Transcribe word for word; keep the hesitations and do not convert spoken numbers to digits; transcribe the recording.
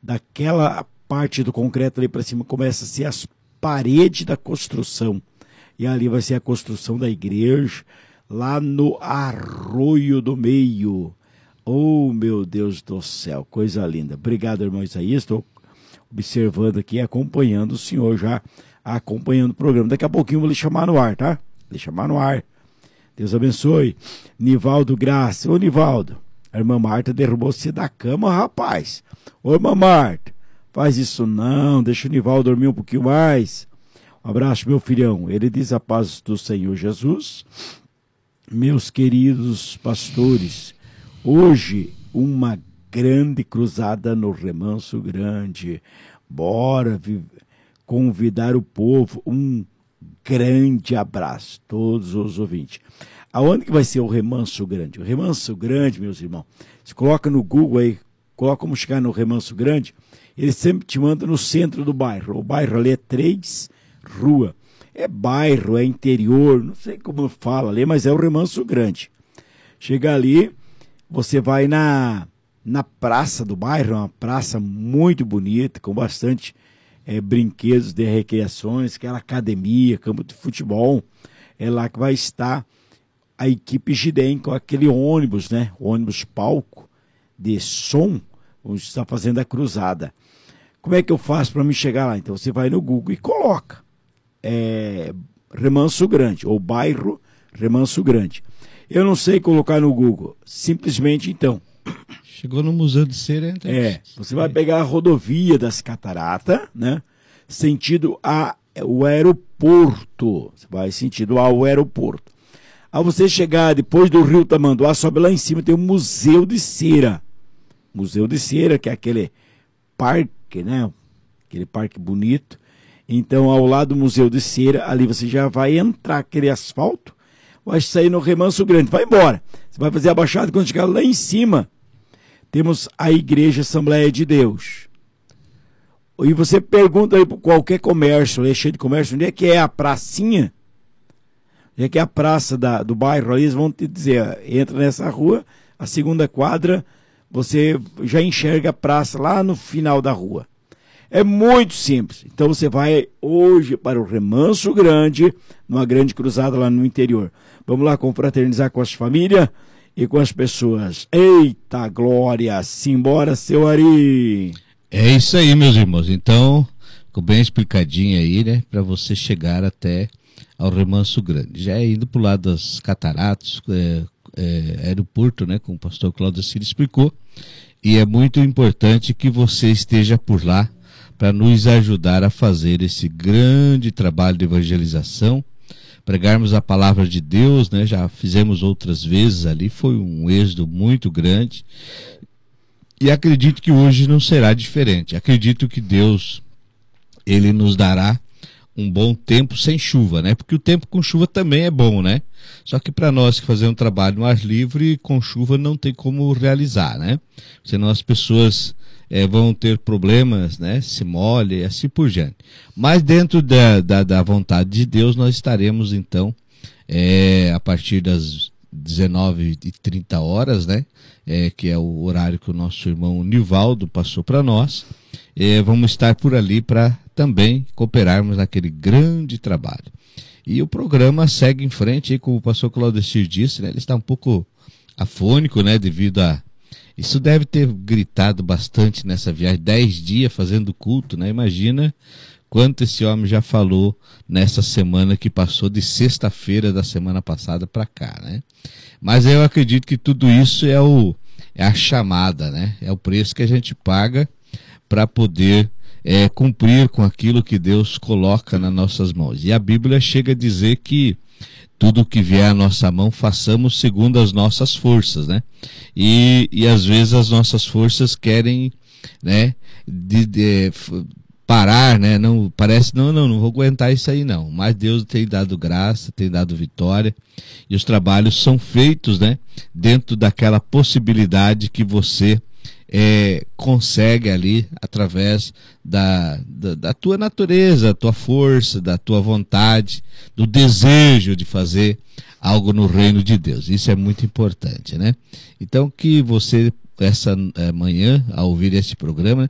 daquela parte do concreto ali para cima começa a ser as paredes da construção. E ali vai ser a construção da igreja, lá no Arroio do Meio. Oh, meu Deus do céu, coisa linda. Obrigado, irmão Isaías. Estou observando aqui, acompanhando o senhor já, acompanhando o programa. Daqui a pouquinho eu vou lhe chamar no ar, tá? Vou lhe chamar no ar. Deus abençoe. Nivaldo Graça. Ô, Nivaldo, a irmã Marta derrubou você da cama, rapaz. Ô, irmã Marta, faz isso não, deixa o Nivaldo dormir um pouquinho mais. Um abraço, meu filhão. Ele diz a paz do Senhor Jesus. Meus queridos pastores, hoje uma grande cruzada no Remanso Grande. Bora convidar o povo. Um grande abraço, todos os ouvintes. Aonde que vai ser o Remanso Grande? O Remanso Grande, meus irmãos, você coloca no Google aí, coloca como chegar no Remanso Grande, ele sempre te manda no centro do bairro. O bairro ali é Três Rua. É bairro, é interior, não sei como fala ali, mas é o Remanso Grande. Chega ali, você vai na, na praça do bairro, uma praça muito bonita, com bastante é, brinquedos de recreações, aquela academia, campo de futebol. É lá que vai estar a equipe Gidem com aquele ônibus, né? O ônibus palco de som, onde está fazendo a cruzada. Como é que eu faço para me chegar lá? Então você vai no Google e coloca é, Remanso Grande, ou bairro Remanso Grande. Eu não sei colocar no Google, simplesmente então. Chegou no Museu de Cera, então. É, você vai pegar a rodovia das Cataratas, né? Sentido a, o aeroporto. Você vai sentido ao aeroporto. Ao você chegar depois do Rio Tamanduá, sobe lá em cima, tem o Museu de Cera. Museu de Cera, que é aquele parque, né? Aquele parque bonito. Então, ao lado do Museu de Cera, ali você já vai entrar aquele asfalto, vai sair no Remanso Grande, vai embora. Você vai fazer a baixada, quando chegar lá em cima, temos a Igreja Assembleia de Deus. E você pergunta aí para qualquer comércio, é cheio de comércio, onde é que é a pracinha? Onde é que é a praça da, do bairro? Eles vão te dizer, entra nessa rua, a segunda quadra, você já enxerga a praça lá no final da rua. É muito simples. Então você vai hoje para o Remanso Grande, numa grande cruzada lá no interior. Vamos lá confraternizar com as famílias e com as pessoas. Eita glória! Simbora, seu Ari! É isso aí, meus irmãos. Então, ficou bem explicadinho aí, né? Para você chegar até ao Remanso Grande. Já é indo para o lado das Cataratas, é, é, aeroporto, né? Como o pastor Cláudio Ciro explicou. E é muito importante que você esteja por lá para nos ajudar a fazer esse grande trabalho de evangelização, pregarmos a palavra de Deus, né? Já fizemos outras vezes ali, foi um êxodo muito grande, e acredito que hoje não será diferente. Acredito que Deus, Ele nos dará um bom tempo sem chuva, né? Porque o tempo com chuva também é bom, né? Só que para nós que fazemos um trabalho mais livre, com chuva não tem como realizar, né? Senão as pessoas É, vão ter problemas, né? Se molha e assim por diante. Mas dentro da, da, da vontade de Deus, nós estaremos então, é, a partir das dezenove e trinta horas, né? É, que é o horário que o nosso irmão Nivaldo passou para nós. É, vamos estar por ali para também cooperarmos naquele grande trabalho. E o programa segue em frente, aí, como o pastor Claudecir disse, né? Ele está um pouco afônico, né? Devido a Isso deve ter gritado bastante nessa viagem, dez dias fazendo culto, né? Imagina quanto esse homem já falou nessa semana que passou, de sexta-feira da semana passada para cá, né? Mas eu acredito que tudo isso é, o, é a chamada, né? É o preço que a gente paga para poder é, cumprir com aquilo que Deus coloca nas nossas mãos. E a Bíblia chega a dizer que tudo que vier à nossa mão, façamos segundo as nossas forças, né? E, e às vezes as nossas forças querem, né, de, de, parar, né? Não, parece, não, não, não vou aguentar isso aí não. Mas Deus tem dado graça, tem dado vitória. E os trabalhos são feitos, né, dentro daquela possibilidade que você É, consegue ali através da, da, da tua natureza, da tua força, da tua vontade, do desejo de fazer algo no reino de Deus. Isso é muito importante, né? Então que você, essa é, manhã, ao ouvir este programa,